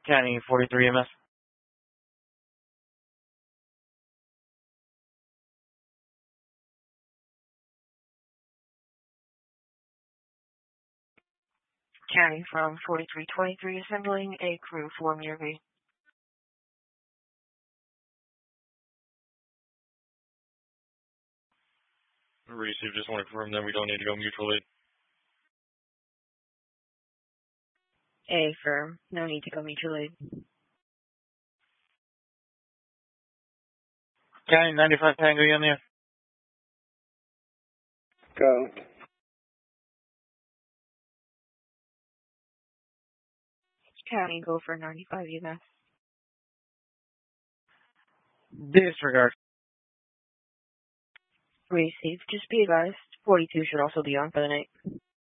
County 43 MS. County from 4323 assembling a crew for Mirby. Receive, just want to confirm that we don't need to go mutual aid. A firm, no need to go mutual aid. County 95 Tango EMS. Go. County, go for 95 EMS. Disregard. Receive, just be advised, 42 should also be on for the night.